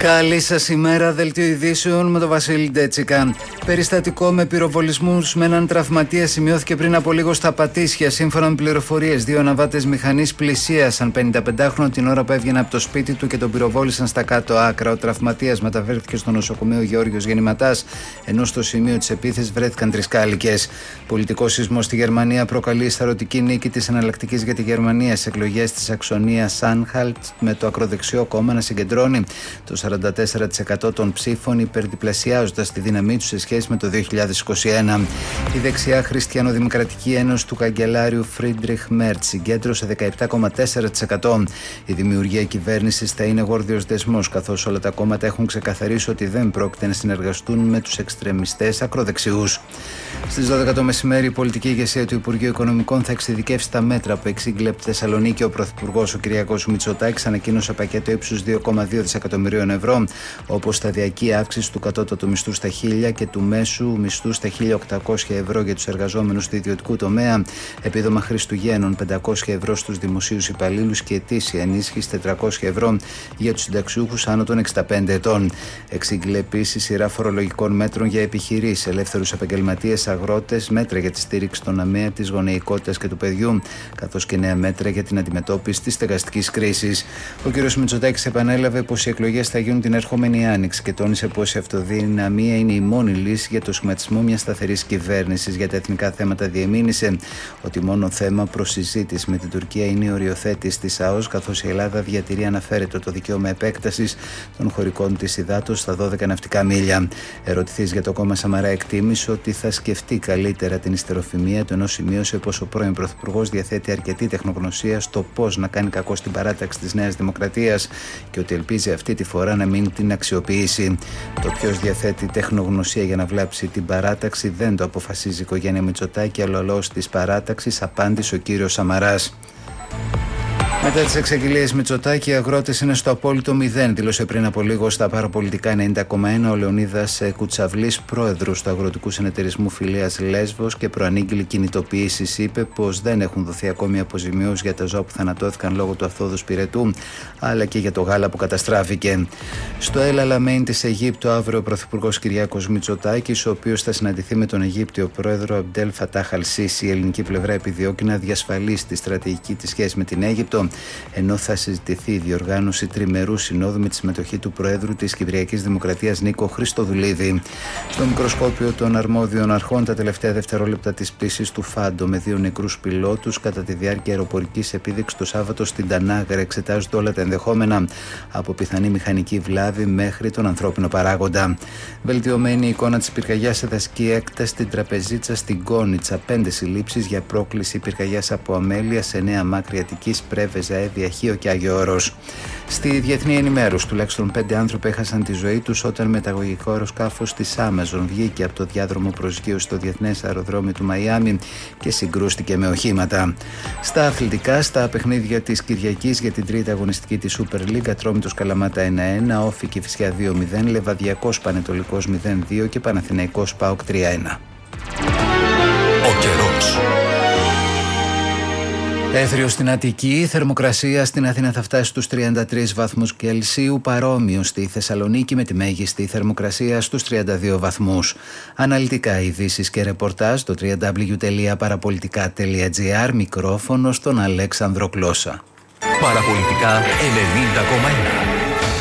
Καλή σας ημέρα, δελτίο ειδήσεων με τον Βασίλη Ντέτσικα. Περιστατικό με πυροβολισμούς με έναν τραυματία σημειώθηκε πριν από λίγο στα Πατήσια. Σύμφωνα με πληροφορίες, δύο αναβάτες μηχανής πλησίασαν 55χρονο την ώρα που έβγαινε από το σπίτι του και τον πυροβόλησαν στα κάτω άκρα. Ο τραυματίας μεταφέρθηκε στο νοσοκομείο Γεώργιος Γεννηματάς, ενώ στο σημείο της επίθεσης βρέθηκαν 3 κάλικες. Πολιτικός σεισμός στη Γερμανία προκαλεί σαρωτική νίκη της Εναλλακτικής για τη Γερμανία στις εκλογές της Αξονίας Άνχαλτ, με το ακροδεξιό κόμμα να συγκεντρώνει το 44% των ψήφων, υπερδιπλασιάζοντας τη δύναμή του σε σχέση με το 2021. Η δεξιά Χριστιανοδημοκρατική Ένωση του καγκελάριου Φρίντριχ Μέρτς συγκέντρωσε 17,4%. Η δημιουργία κυβέρνησης θα είναι γόρδιος δεσμός, καθώς όλα τα κόμματα έχουν ξεκαθαρίσει ότι δεν πρόκειται να συνεργαστούν με τους εξτρεμιστές ακροδεξιούς. Στις 12 το μεσημέρι, η πολιτική ηγεσία του Υπουργείου Οικονομικών θα εξειδικεύσει τα μέτρα που εξήγηλε από τη Θεσσαλονίκη. Ο Πρωθυπουργός, ο Κυριάκος Μητσοτάκης, ανακοίνωσε πακέτο ύψους 2,2 δισεκατομμυρίων ευρώ, όπως σταδιακή αύξηση του κατώτατου μισθού στα 1.000 και του μέσου μισθού στα 1.800 ευρώ για τους εργαζόμενους του ιδιωτικού τομέα, επίδομα Χριστουγέννων 500 ευρώ στους δημοσίους υπαλλήλους και ετήσια ενίσχυση 400 ευρώ για τους συνταξιούχους άνω των 65 ετών. Εξήγηλε επίσης σειρά φορολογικών μέτρων για επιχειρήσεις, ελεύθερους επαγγελματίες, αγρότες, μέτρα για τη στήριξη των ΑΜΕΑ, της γονεϊκότητας και του παιδιού, καθώς και νέα μέτρα για την αντιμετώπιση της στεγαστικής κρίσης. Ο κ. Μητσοτάκης επανέλαβε πως οι εκλογές θα γίνουν την ερχόμενη άνοιξη και τόνισε πως η αυτοδυναμία είναι η μόνη λύση για το σχηματισμό μιας σταθερής κυβέρνησης. Για τα εθνικά θέματα διεμήνυσε ότι μόνο θέμα προς συζήτηση με την Τουρκία είναι η οριοθέτηση της ΑΟΣ, καθώς η Ελλάδα διατηρεί αναφέρετο το δικαίωμα επέκτασης των χωρικών της υδάτος στα 12 ναυτικά μίλια. Ερωτηθείς για το κόμμα Σαμαρά, εκτίμησε ότι θα σκεφτεί καλύτερα την ιστεροφημία του, ενώ σημείωσε πως ο πρώην Πρωθυπουργός διαθέτει αρκετή τεχνογνωσία στο πώς να κάνει κακό στην παράταξη της Νέας Δημοκρατίας και ότι ελπίζει αυτή τη φορά να μην την αξιοποιήσει. Το ποιος διαθέτει τεχνογνωσία για να βλάψει την παράταξη δεν το αποφασίζει η οικογένεια Μητσοτάκη, αλλά ο λαός της παράταξης, απάντησε ο κύριος Σαμαράς. Μετά τις εξαγγελίες Μητσοτάκη, οι αγρότες είναι στο απόλυτο 0, δήλωσε πριν από λίγο στα παραπολιτικά 90,1 ο Λεωνίδας Κουτσαβλής, πρόεδρος του Αγροτικού Συνεταιρισμού Φιλίας Λέσβος, και προανήγγειλε κινητοποιήσεις. Είπε πως δεν έχουν δοθεί ακόμη αποζημιώσεις για τα ζώα που θανατώθηκαν λόγω του αυθόδους πυρετού, αλλά και για το γάλα που καταστράφηκε. Στο El Alamein της Αιγύπτου, αύριο ο Πρωθυπουργός Κυριάκος Μητσοτάκης, ο οποίος θα συναντηθεί με τον Αιγύπτιο πρόεδρο Αμπντέλ Φατάχ Αλ-Σίσι. Η ελληνική πλευρά επιδιώκει να διασφαλίσει τη στρατηγική της σχέση με την Αίγυπτο, ενώ θα συζητηθεί η διοργάνωση τριμερού συνόδου με τη συμμετοχή του Προέδρου της Κυπριακής Δημοκρατίας Νίκο Χριστοδουλίδη. Στο μικροσκόπιο των αρμόδιων αρχών, τα τελευταία δευτερόλεπτα της πτήσης του Φάντο με 2 νεκρούς πιλότους κατά τη διάρκεια αεροπορικής επίδειξης το Σάββατο στην Τανάγρα εξετάζονται όλα τα ενδεχόμενα, από πιθανή μηχανική βλάβη μέχρι τον ανθρώπινο παράγοντα. Βελτιωμένη εικόνα της πυρκαγιάς σε δασική έκταση στην Τραπεζίτσα στην Κόνιτσα. 5 συλλήψεις για πρόκληση πυρκαγιάς από αμέλεια σε Νέα Μάκρη Αττικής, Πρέβεζα, Διαχείο και Άγιο Όρος. Στη διεθνή ενημέρωση, τουλάχιστον 5 άνθρωποι έχασαν τη ζωή τους όταν μεταγωγικό αεροσκάφος της Amazon βγήκε από το διάδρομο προσγείωσης στο διεθνές αεροδρόμιο του Μαϊάμι και συγκρούστηκε με οχήματα. Στα αθλητικά, στα παιχνίδια της Κυριακής για την τρίτη αγωνιστική της Super League, Ατρόμητος Καλαμάτα 1-1, Όφη Κηφισιά 2-0, Λεβαδιακός Πανετολικός 0-2 και Παναθηναϊκός ΠΑΟΚ 3-1. Ο καιρός. Έθριο στην Αττική, η θερμοκρασία στην Αθήνα θα φτάσει στους 33 βαθμούς Κελσίου, παρόμοιο στη Θεσσαλονίκη με τη μέγιστη θερμοκρασία στους 32 βαθμούς. Αναλυτικά ειδήσεις και ρεπορτάζ στο www.parapolitica.gr, μικρόφωνο στον Αλέξανδρο Κλώσσα. Παραπολιτικά 90,1.